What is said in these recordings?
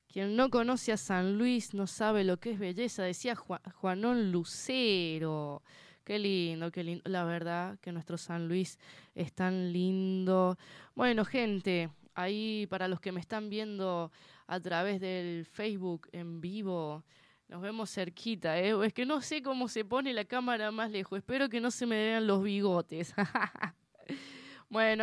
Quien no conoce a San Luis no sabe lo que es belleza, decía Juanón Lucero. Qué lindo, qué lindo. La verdad que nuestro San Luis es tan lindo. Bueno, gente, ahí para los que me están viendo a través del Facebook en vivo, nos vemos cerquita, ¿eh? Es que no sé cómo se pone la cámara más lejos. Espero que no se me vean los bigotes. Bueno,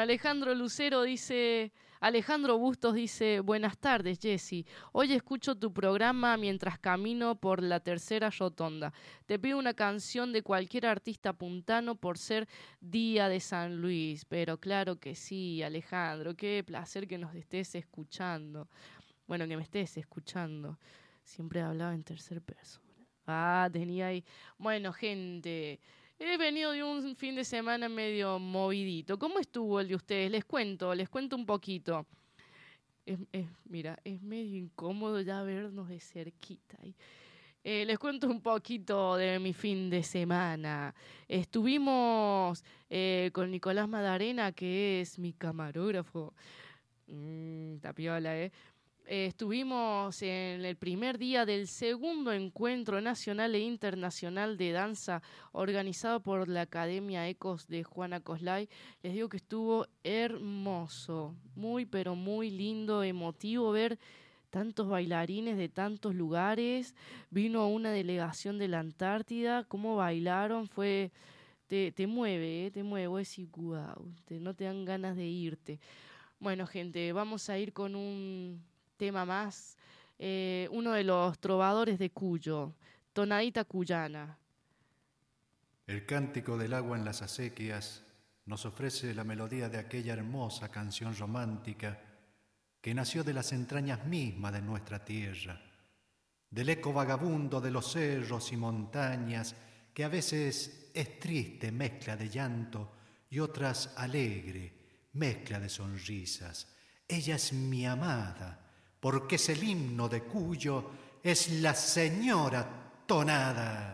Alejandro Bustos dice, buenas tardes, Jessy. Hoy escucho tu programa mientras camino por la tercera rotonda. Te pido una canción de cualquier artista puntano por ser Día de San Luis. Pero claro que sí, Alejandro, qué placer que nos estés escuchando. Bueno, que me estés escuchando. Siempre hablaba en tercer persona. Ah, tenía ahí. Bueno, gente, he venido de un fin de semana medio movidito. ¿Cómo estuvo el de ustedes? Les cuento un poquito. Mira, es medio incómodo ya vernos de cerquita. Les cuento un poquito de mi fin de semana. Estuvimos con Nicolás Madarena, que es mi camarógrafo. Tapiola, ¿eh? Estuvimos en el primer día del segundo encuentro nacional e internacional de danza organizado por la Academia Ecos de Juana Coslay. Les digo que estuvo hermoso, muy pero muy lindo, emotivo ver tantos bailarines de tantos lugares. Vino una delegación de la Antártida, cómo bailaron, te mueve, te mueve, vos decís, wow, no te dan ganas de irte. Bueno, gente, vamos a ir con un tema más. Uno de los trovadores de Cuyo, Tonadita Cuyana. El cántico del agua en las acequias nos ofrece la melodía de aquella hermosa canción romántica que nació de las entrañas mismas de nuestra tierra, del eco vagabundo de los cerros y montañas que a veces es triste mezcla de llanto y otras alegre mezcla de sonrisas. Ella es mi amada, porque es el himno de Cuyo, es la señora Tonada.